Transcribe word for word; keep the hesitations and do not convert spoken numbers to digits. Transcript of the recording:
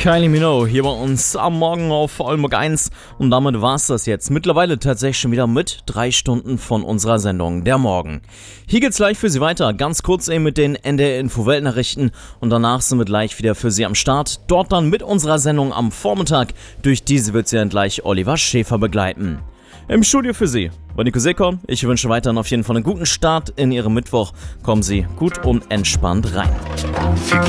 Kylie Minogue hier bei uns am Morgen auf Oldenburg eins und damit war's das jetzt. Mittlerweile tatsächlich schon wieder mit drei Stunden von unserer Sendung Der Morgen. Hier geht's gleich für Sie weiter, ganz kurz eben mit den N D R-Info-Weltnachrichten und danach sind wir gleich wieder für Sie am Start. Dort dann mit unserer Sendung am Vormittag. Durch diese wird Sie dann gleich Oliver Schäfer begleiten. Im Studio für Sie war Nico Seekorn. Ich wünsche weiterhin auf jeden Fall einen guten Start in Ihrem Mittwoch. Kommen Sie gut und entspannt rein.